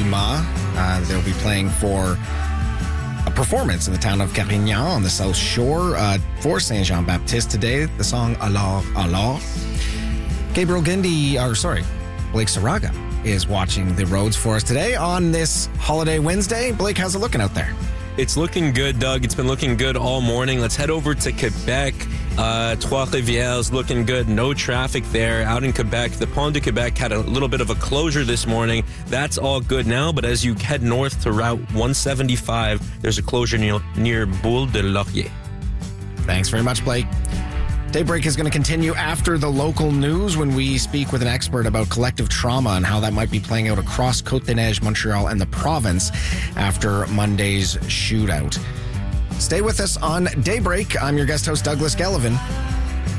Yuma. They'll be playing for a performance in the town of Carignan on the South Shore for Saint Jean Baptiste today. The song Alors, Alors. Gabriel Gindi, Blake Saraga is watching the roads for us today on this holiday Wednesday. Blake, how's it looking out there? It's looking good, Doug. It's been looking good all morning. Let's head over to Quebec. Trois-Rivières looking good. No traffic there. Out in Quebec, the Pont de Quebec had a little bit of a closure this morning. That's all good now, but as you head north to Route 175, there's a closure near Boule de Laurier. Thanks very much, Blake. Daybreak is going to continue after the local news when we speak with an expert about collective trauma and how that might be playing out across Côte-des-Neiges, Montreal, and the province after Monday's shootout. Stay with us on Daybreak. I'm your guest host, Douglas Gallivan.